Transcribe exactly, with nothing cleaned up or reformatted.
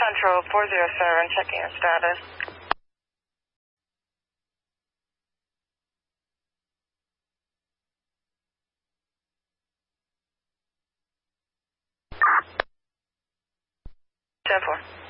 Central four zero seven, checking your status. ten four.